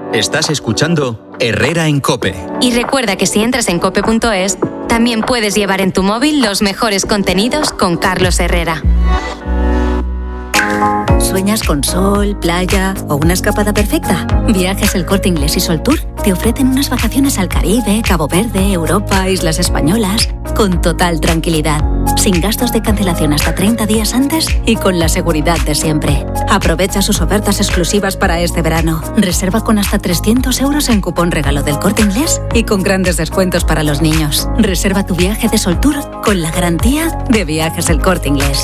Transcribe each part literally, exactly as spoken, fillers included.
Estás escuchando Herrera en COPE. Y recuerda que si entras en cope punto es, también puedes llevar en tu móvil los mejores contenidos con Carlos Herrera. ¿Sueñas con sol, playa o una escapada perfecta? Viajes El Corte Inglés y Sol Tour te ofrecen unas vacaciones al Caribe, Cabo Verde, Europa, Islas Españolas, con total tranquilidad, sin gastos de cancelación hasta treinta días antes y con la seguridad de siempre. Aprovecha sus ofertas exclusivas para este verano. Reserva con hasta trescientos euros en cupón regalo del Corte Inglés y con grandes descuentos para los niños. Reserva tu viaje de Sol Tour con la garantía de Viajes El Corte Inglés.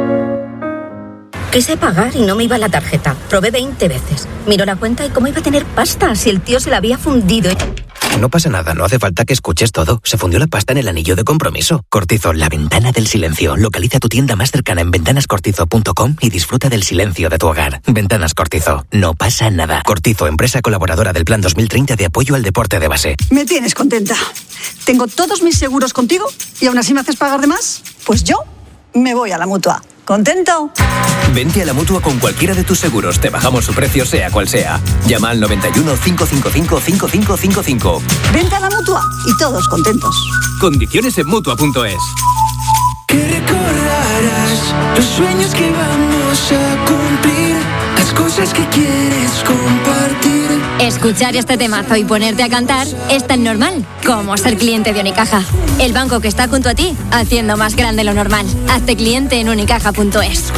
Quise pagar y no me iba la tarjeta. Probé veinte veces. Miró la cuenta y cómo iba a tener pasta si el tío se la había fundido. No pasa nada, no hace falta que escuches todo. Se fundió la pasta en el anillo de compromiso. Cortizo, la ventana del silencio. Localiza tu tienda más cercana en ventanas cortizo punto com y disfruta del silencio de tu hogar. Ventanas Cortizo, no pasa nada. Cortizo, empresa colaboradora del Plan dos mil treinta de apoyo al deporte de base. Me tienes contenta. Tengo todos mis seguros contigo y aún así me haces pagar de más. Pues yo me voy a la Mutua. ¿Contento? Vente a la Mutua con cualquiera de tus seguros. Te bajamos su precio sea cual sea. Llama al noventa y uno, cinco cinco cinco, cinco cinco cinco cinco. Vente a la Mutua y todos contentos. Condiciones en Mutua punto es. Que recordarás los sueños que vamos a cumplir, las cosas que quieres compartir. Escuchar este temazo y ponerte a cantar es tan normal como ser cliente de Unicaja. El banco que está junto a ti, haciendo más grande lo normal. Hazte cliente en unicaja punto es.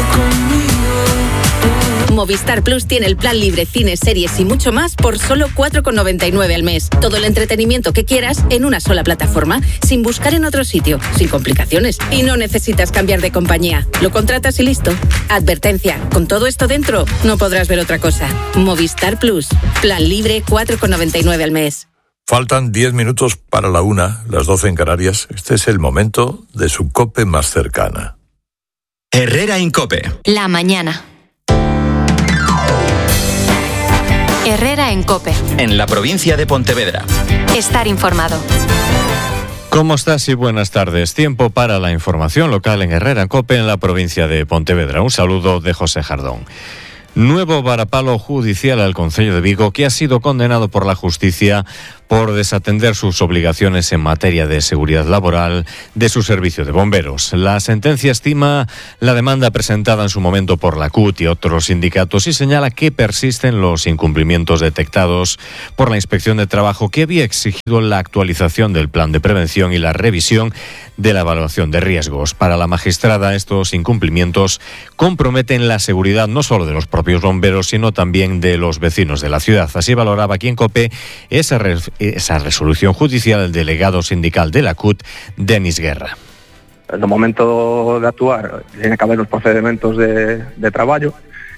Movistar Plus tiene el plan libre, cines, series y mucho más por solo cuatro con noventa y nueve al mes. Todo el entretenimiento que quieras en una sola plataforma, sin buscar en otro sitio, sin complicaciones. Y no necesitas cambiar de compañía. Lo contratas y listo. Advertencia, con todo esto dentro, no podrás ver otra cosa. Movistar Plus, plan libre, cuatro con noventa y nueve al mes. Faltan diez minutos para la una, las doce en Canarias. Este es el momento de su COPE más cercana. Herrera en COPE. La mañana. Herrera en COPE. En la provincia de Pontevedra. Estar informado. ¿Cómo estás y buenas tardes? Tiempo para la información local en Herrera en COPE en la provincia de Pontevedra. Un saludo de José Jardón. Nuevo varapalo judicial al Concello de Vigo, que ha sido condenado por la justicia por desatender sus obligaciones en materia de seguridad laboral de su servicio de bomberos. La sentencia estima la demanda presentada en su momento por la C U T y otros sindicatos y señala que persisten los incumplimientos detectados por la Inspección de Trabajo, que había exigido la actualización del plan de prevención y la revisión de la evaluación de riesgos. Para la magistrada, estos incumplimientos comprometen la seguridad no solo de los propios bomberos, sino también de los vecinos de la ciudad. Así valoraba aquí en COPE esa, re, esa resolución judicial el delegado sindical de la C U T, Denis Guerra. No momento de actuar, tiene que haber os procedementos de, de traballo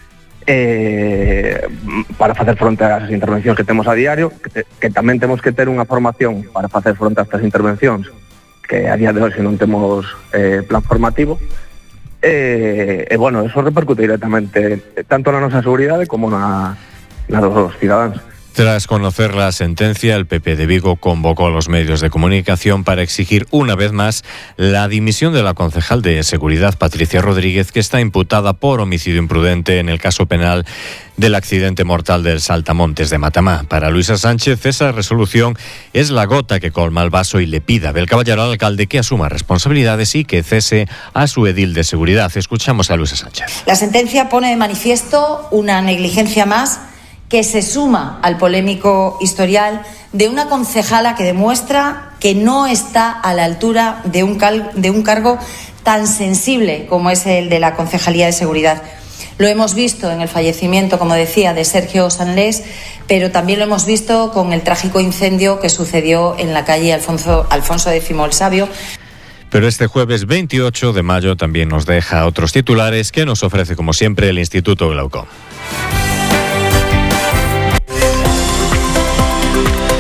eh, para facer fronte a esas intervencións que temos a diario, que, te, que tamén temos que ter unha formación para facer fronte a estas intervencións, que a día de hoxe non temos eh, plan formativo. E, eh, eh, bueno, eso repercute directamente tanto na nosa seguridade como na, na dos cidadáns. Tras conocer la sentencia, el P P de Vigo convocó a los medios de comunicación para exigir una vez más la dimisión de la concejal de Seguridad, Patricia Rodríguez, que está imputada por homicidio imprudente en el caso penal del accidente mortal del Saltamontes de Matamá. Para Luisa Sánchez, esa resolución es la gota que colma el vaso y le pide a Abel Caballero al alcalde que asuma responsabilidades y que cese a su edil de seguridad. Escuchamos a Luisa Sánchez. La sentencia pone de manifiesto una negligencia más que se suma al polémico historial de una concejala que demuestra que no está a la altura de un, cal- de un cargo tan sensible como es el de la Concejalía de Seguridad. Lo hemos visto en el fallecimiento, como decía, de Sergio Sanlés, pero también lo hemos visto con el trágico incendio que sucedió en la calle Alfonso, Alfonso X el Sabio. Pero este jueves veintiocho de mayo también nos deja otros titulares que nos ofrece, como siempre, el Instituto Glaucom.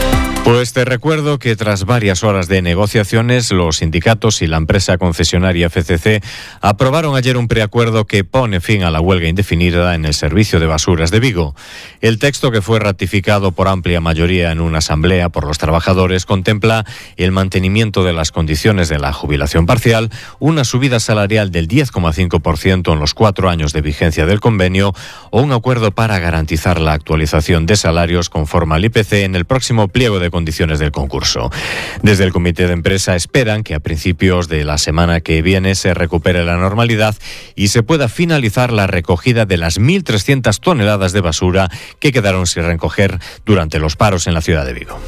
Pues te recuerdo que tras varias horas de negociaciones, los sindicatos y la empresa concesionaria F C C aprobaron ayer un preacuerdo que pone fin a la huelga indefinida en el servicio de basuras de Vigo. El texto, que fue ratificado por amplia mayoría en una asamblea por los trabajadores, contempla el mantenimiento de las condiciones de la jubilación parcial, una subida salarial del diez coma cinco por ciento en los cuatro años de vigencia del convenio o un acuerdo para garantizar la actualización de salarios conforme al I P C en el próximo pliego de condiciones del concurso. Desde el comité de empresa esperan que a principios de la semana que viene se recupere la normalidad y se pueda finalizar la recogida de las mil trescientas toneladas de basura que quedaron sin recoger durante los paros en la ciudad de Vigo.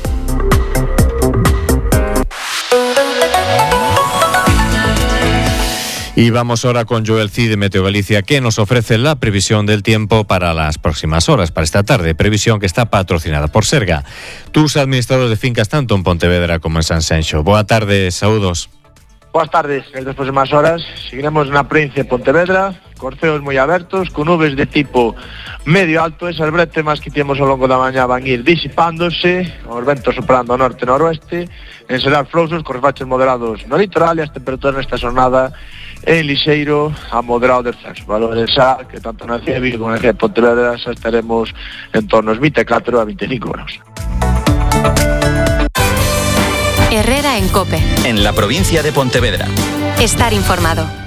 Y vamos ahora con Joel Cid de Meteo Galicia, que nos ofrece la previsión del tiempo para las próximas horas, para esta tarde. Previsión que está patrocinada por Serga, tus administradores de fincas tanto en Pontevedra como en Sanxenxo. Boa tarde, saúdos. Boas tardes. En las próximas horas seguiremos na provincia de Pontevedra, con ceos moi abertos, con nubes de tipo medio alto. Esas bretemas que temos ao longo da mañá van ir disipándose, os ventos soprando ao norte e noroeste, en serar flousos con refachos moderados no litoral, e as temperaturas nesta jornada en lixeiro a moderado descenso. Valores xa que tanto na cidade de Vigo como na cidade de Pontevedra xa estaremos en torno aos vinte e catro a vinte e cinco graus. Herrera en COPE. En la provincia de Pontevedra. Estar informado.